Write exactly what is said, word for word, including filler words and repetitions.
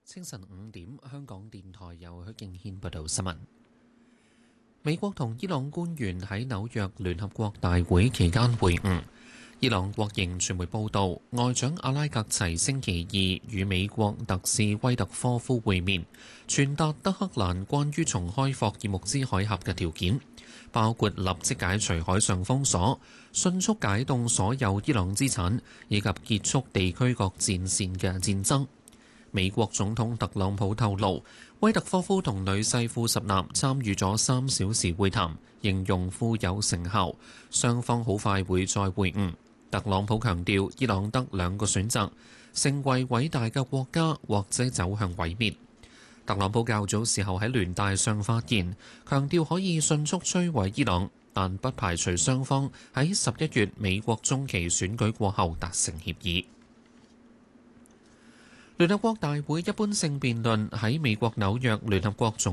清晨五點，香港電台由許敬軒報道新聞。美國同伊朗官員喺紐約聯合國大會期間會晤。伊朗國營傳媒報道，外長阿拉格齊星期二與美國特使威特科夫會面，傳達德黑蘭關於重開霍爾木茲海峽嘅條件，包括立即解除海上封鎖、迅速解凍所有伊朗資產，以及結束地區各戰線嘅戰爭。美國總統特朗普透露，威特科夫同女婿庫什納參與咗三小時會談，形容富有成效，雙方好快會再會晤。特朗普強調，伊朗得兩個選擇：成為偉大嘅國家，或者走向毀滅。特朗普較早時候喺聯大上發言，強調可以迅速摧毀伊朗，但不排除雙方喺十一月美國中期選舉過後達成協議。聯合國大會一般性辯論喺美國紐約聯合國總